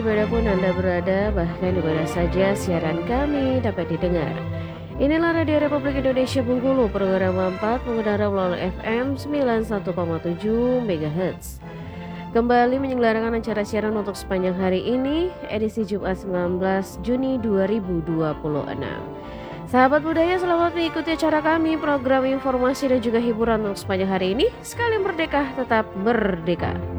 dimanapun Anda berada, bahkan di mana saja siaran kami dapat didengar. Inilah Radio Republik Indonesia Bengkulu, program 4 mengudara melalui FM 91,7 MHz. Kembali menyelenggarakan acara siaran untuk sepanjang hari ini, edisi Jumat 19 Juni 2026. Sahabat budaya, selamat mengikuti acara kami, program informasi dan juga hiburan untuk sepanjang hari ini. Sekali merdeka, tetap merdeka.